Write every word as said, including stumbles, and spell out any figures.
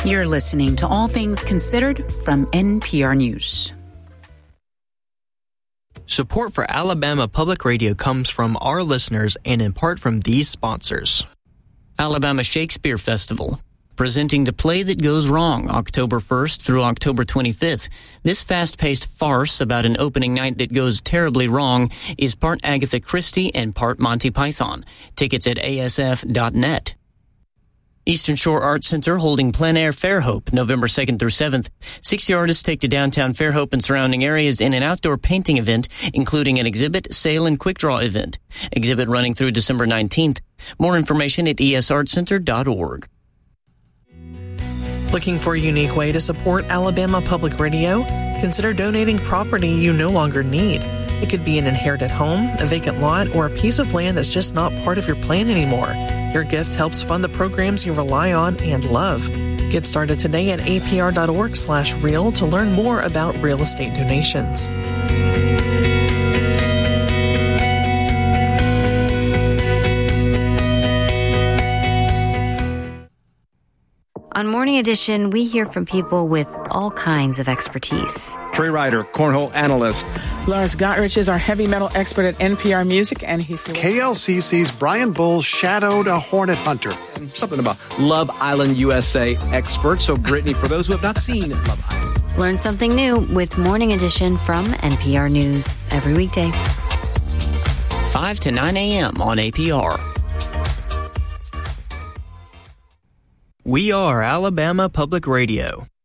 You're listening to All Things Considered from N P R News. Support for Alabama Public Radio comes from our listeners and in part from these sponsors. Alabama Shakespeare Festival, presenting The Play That Goes Wrong, October first through October twenty-fifth. This fast-paced farce about an opening night that goes terribly wrong is part Agatha Christie and part Monty Python. Tickets at A S F dot net. Eastern Shore Arts Center holding Plein Air Fairhope, November second through seventh. sixty artists take to downtown Fairhope and surrounding areas in an outdoor painting event, including an exhibit, sale, and quick draw event. Exhibit running through December nineteenth. More information at E S arts center dot org. Looking for a unique way to support Alabama Public Radio? Consider donating property you no longer need. It could be an inherited home, a vacant lot, or a piece of land that's just not part of your plan anymore. Your gift helps fund the programs you rely on and love. Get started today at A P R dot org slash real to learn more about real estate donations. On Morning Edition, we hear from people with all kinds of expertise. Trey Ryder, cornhole analyst. Lars Gotrich is our heavy metal expert at N P R Music, and he's... K L C C's Brian Bull shadowed a hornet hunter. And something about Love Island U S A expert. So, Brittany, for those who have not seen Love Island. Learn something new with Morning Edition from N P R News every weekday. five to nine a.m. on A P R. We are Alabama Public Radio.